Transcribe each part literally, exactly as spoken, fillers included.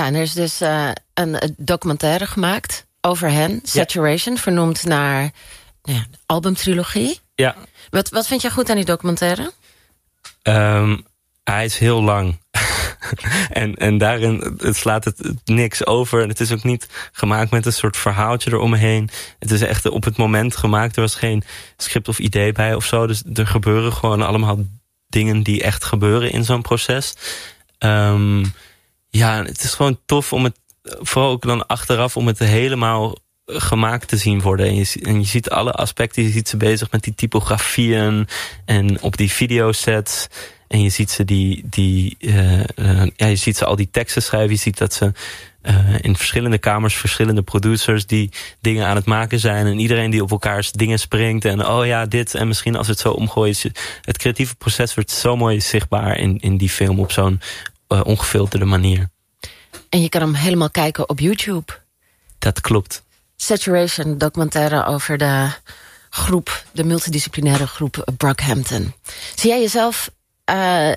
en er is dus uh, een documentaire gemaakt over hen. Saturation, ja. Vernoemd naar nou ja, de albumtrilogie. Ja. Wat, wat vind jij goed aan die documentaire? Um, hij is heel lang. en, en daarin het slaat het niks over. En het is ook niet gemaakt met een soort verhaaltje eromheen. Het is echt op het moment gemaakt. Er was geen script of idee bij of zo. Dus er gebeuren gewoon allemaal dingen die echt gebeuren in zo'n proces. Um, ja, het is gewoon tof om het, vooral ook dan achteraf, om het helemaal gemaakt te zien worden. En je, en je ziet alle aspecten. Je ziet ze bezig met die typografieën en op die videosets. En je ziet ze die, die uh, uh, ja, je ziet ze al die teksten schrijven. Je ziet dat ze uh, in verschillende kamers, verschillende producers die dingen aan het maken zijn. En iedereen die op elkaars dingen springt. En oh ja, dit. En misschien als het zo omgooit. Het creatieve proces wordt zo mooi zichtbaar in, in die film op zo'n uh, ongefilterde manier. En je kan hem helemaal kijken op YouTube. Dat klopt. Saturation, documentaire over de groep, de multidisciplinaire groep Brockhampton. Zie jij jezelf uh,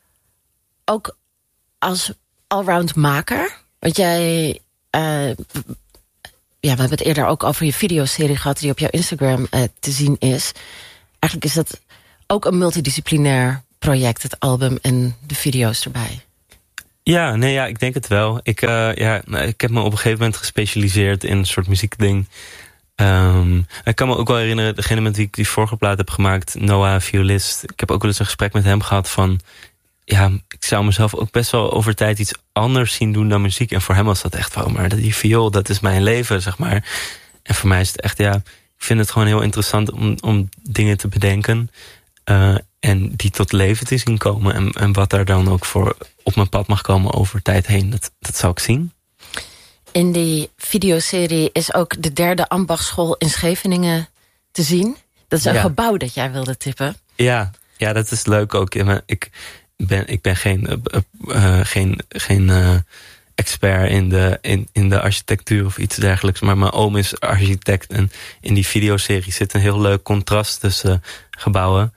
ook als allround maker? Want jij, uh, ja, we hebben het eerder ook over je videoserie gehad die op jouw Instagram uh, te zien is. Eigenlijk is dat ook een multidisciplinair project, het album en de video's erbij. Ja, nee, ja, ik denk het wel. Ik, uh, ja, ik heb me op een gegeven moment gespecialiseerd in een soort muziekding. Um, ik kan me ook wel herinneren, degene met wie ik die vorige plaat heb gemaakt, Noah, violist. Ik heb ook wel eens een gesprek met hem gehad van, ja, ik zou mezelf ook best wel over tijd iets anders zien doen dan muziek. En voor hem was dat echt wel, maar die viool, dat is mijn leven, zeg maar. En voor mij is het echt, ja, ik vind het gewoon heel interessant om, om dingen te bedenken. Uh, en die tot leven te zien komen. En, en wat daar dan ook voor op mijn pad mag komen over tijd heen, dat, dat zal ik zien. In die videoserie is ook de derde ambachtschool in Scheveningen te zien. Dat is een ja. gebouw dat jij wilde tippen. Ja, ja, dat is leuk ook. Ik ben, ik ben geen, uh, uh, geen, geen uh, expert in de, in, in de architectuur of iets dergelijks. Maar mijn oom is architect. En in die videoserie zit een heel leuk contrast tussen uh, gebouwen.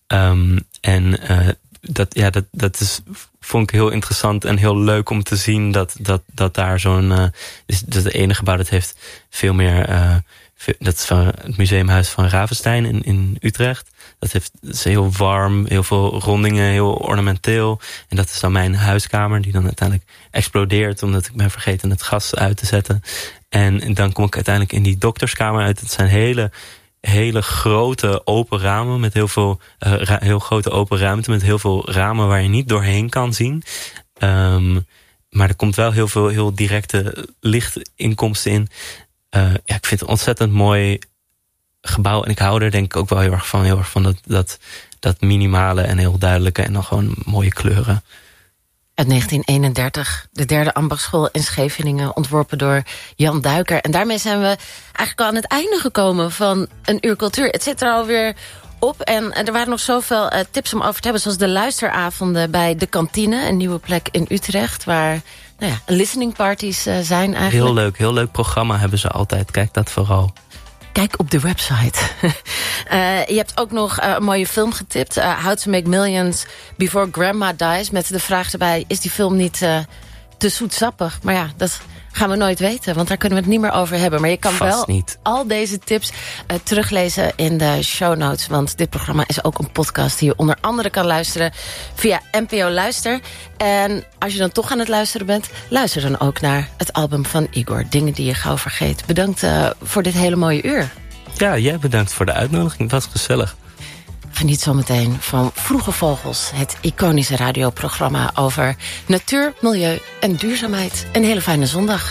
Um, en uh, dat, ja, dat, dat is, vond ik heel interessant en heel leuk om te zien dat, dat, dat daar zo'n... Uh, dus, dus het ene gebouw dat heeft veel meer... Uh, veel, dat is van het museumhuis van Ravenstein in, in Utrecht. Dat, heeft, dat is heel warm, heel veel rondingen, heel ornamenteel. En dat is dan mijn huiskamer die dan uiteindelijk explodeert omdat ik ben vergeten het gas uit te zetten. En, en dan kom ik uiteindelijk in die dokterskamer uit. Het zijn hele... hele grote open ramen met heel veel uh, ra- heel grote open ruimte met heel veel ramen waar je niet doorheen kan zien. Um, maar er komt wel heel veel heel directe lichtinkomsten in. Uh, ja, ik vind het een ontzettend mooi gebouw en ik hou er denk ik ook wel heel erg van, heel erg van dat, dat, dat minimale en heel duidelijke en dan gewoon mooie kleuren. Uit negentien eenendertig, de derde ambachtschool in Scheveningen, ontworpen door Jan Duiker. En daarmee zijn we eigenlijk al aan het einde gekomen van een uur cultuur. Het zit er alweer op en er waren nog zoveel uh, tips om over te hebben, zoals de luisteravonden bij De Kantine, een nieuwe plek in Utrecht, waar nou ja, listening parties uh, zijn eigenlijk. Heel leuk, heel leuk programma hebben ze altijd. Kijk dat vooral. Kijk op de website. uh, je hebt ook nog uh, een mooie film getipt. Uh, How to Make Millions Before Grandma Dies. Met de vraag erbij, is die film niet uh, te zoetsappig? Maar ja, dat gaan we nooit weten. Want daar kunnen we het niet meer over hebben. Maar je kan Vast wel niet. al deze tips uh, teruglezen in de show notes. Want dit programma is ook een podcast die je onder andere kan luisteren via N P O Luister. En als je dan toch aan het luisteren bent, luister dan ook naar het album van Igor. Dingen die je gauw vergeet. Bedankt uh, voor dit hele mooie uur. Ja, jij bedankt voor de uitnodiging. Het was gezellig. Geniet zometeen van Vroege Vogels, het iconische radioprogramma over natuur, milieu en duurzaamheid. Een hele fijne zondag.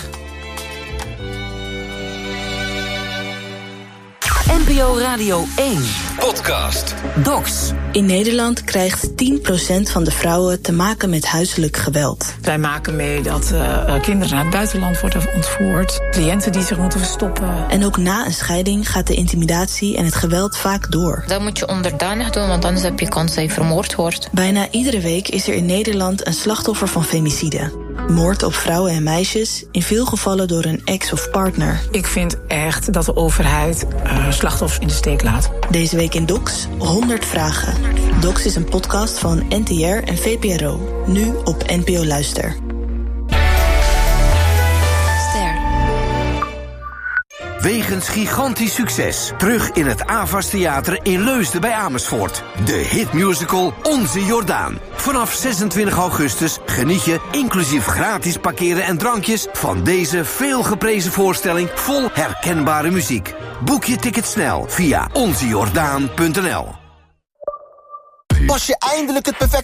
N P O Radio één. Podcast. Docs. In Nederland krijgt tien procent van de vrouwen te maken met huiselijk geweld. Wij maken mee dat uh, kinderen naar het buitenland worden ontvoerd. Cliënten die zich moeten verstoppen. En ook na een scheiding gaat de intimidatie en het geweld vaak door. Dat moet je onderdanig doen, want anders heb je kans dat je vermoord wordt. Bijna iedere week is er in Nederland een slachtoffer van femicide. Moord op vrouwen en meisjes, in veel gevallen door een ex of partner. Ik vind echt dat de overheid uh, slachtoffers in de steek laat. Deze week in Docs, honderd vragen. Docs is een podcast van N T R en V P R O. Nu op N P O Luister. wegens gigantisch succes. Terug in het Avas Theater in Leusden bij Amersfoort. De hitmusical Onze Jordaan. Vanaf zesentwintig augustus geniet je, inclusief gratis parkeren en drankjes, van deze veelgeprezen voorstelling vol herkenbare muziek. Boek je ticket snel via onze jordaan punt n l. Pas je eindelijk het perfecte